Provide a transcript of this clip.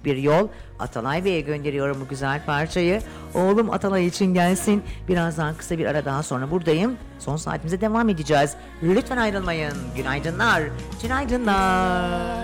bir yol. Atalay Bey'e gönderiyorum bu güzel parçayı. Oğlum Atalay için gelsin. Birazdan kısa bir ara daha sonra buradayım. Son saatimize devam edeceğiz. Lütfen ayrılmayın. Günaydınlar. Günaydınlar.